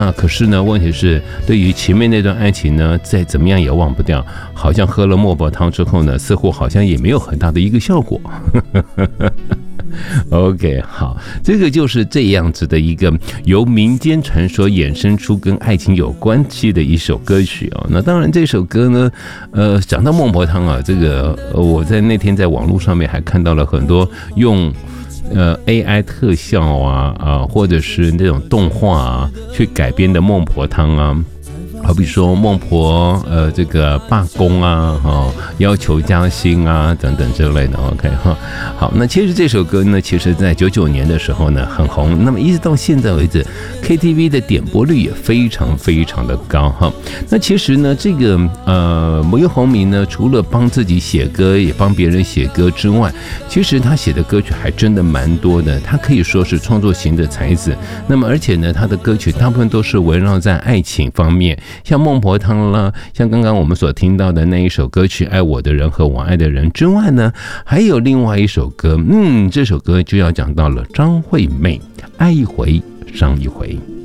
可是呢，问题是对于前面那段爱情呢，再怎么样也忘不掉，好像喝了孟婆汤之后呢，似乎好像也没有很大的一个效果。OK， 好，这个就是这样子的一个由民间传说衍生出跟爱情有关系的一首歌曲哦。那当然这首歌呢，讲到孟婆汤啊，这个我在那天在网络上面还看到了很多用AI 特效或者是那种动画去改编的孟婆汤啊。好比说孟婆这个罢工要求加薪等等之类的 OK 哈。好，那其实这首歌呢，其实在99年的时候呢很红，那么一直到现在为止 KTV 的点播率也非常非常的高哈。那其实呢这个某一红民呢，除了帮自己写歌也帮别人写歌之外，其实他写的歌曲还真的蛮多的，他可以说是创作型的才子。那么而且呢他的歌曲大部分都是围绕在爱情方面，像孟婆汤啦，像刚刚我们所听到的那一首歌曲《爱我的人和我爱的人》之外呢，还有另外一首歌，这首歌就要讲到了张惠妹，爱一回伤一回。